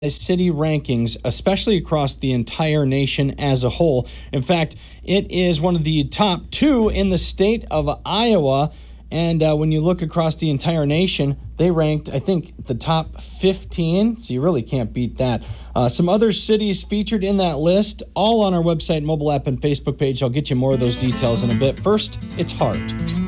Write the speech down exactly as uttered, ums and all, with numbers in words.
city rankings, especially across the entire nation as a whole. In fact, it is one of the top two in the state of Iowa. And uh, when you look across the entire nation, they ranked, I think, the top fifteen. So you really can't beat that. Uh, some other cities featured in that list, all on our website, mobile app, and Facebook page. I'll get you more of those details in a bit. First, it's Hart.